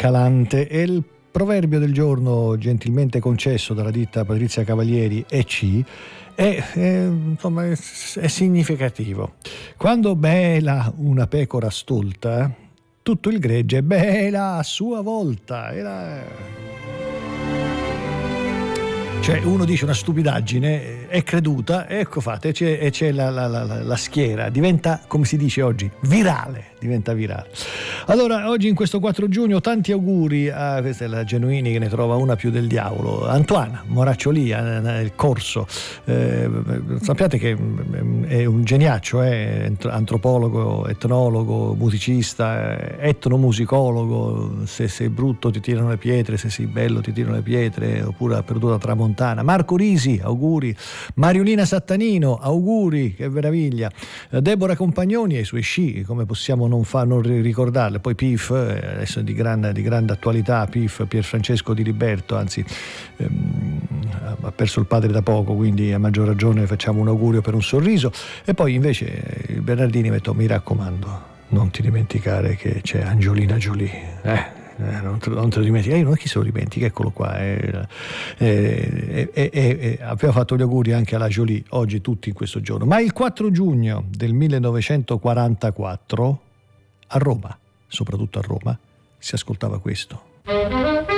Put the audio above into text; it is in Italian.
Calante. E il proverbio del giorno, gentilmente concesso dalla ditta Patrizia Cavalieri EC, insomma, è significativo. Quando bela una pecora stolta, tutto il gregge bela a sua volta. Cioè uno dice una stupidaggine, è creduta, ecco fate, c'è la schiera, diventa, come si dice oggi, diventa virale. Allora, oggi in questo 4 giugno tanti auguri a, questa è la Genuini che ne trova una più del diavolo, Antoine Moraccioli, il corso, sappiate che è un geniaccio, antropologo, etnologo, musicista, etnomusicologo, se sei brutto ti tirano le pietre, se sei bello ti tirano le pietre, oppure ha perduto la tramontana. Marco Risi, auguri. Mariolina Sattanino, auguri, che meraviglia. Deborah Compagnoni e i suoi sci, come possiamo non ricordarle. Poi Pif, adesso di grande attualità, Pif, Pierfrancesco Di Liberto, anzi ha perso il padre da poco, quindi a maggior ragione facciamo un augurio per un sorriso. E poi invece il Bernardini mi raccomando, non ti dimenticare che c'è Angelina Jolie, non te lo dimentichi, non chi se lo dimentica, eccolo qua. Abbiamo fatto gli auguri anche alla Jolie oggi, tutti in questo giorno. Ma il 4 giugno del 1944 a Roma, soprattutto a Roma, si ascoltava questo.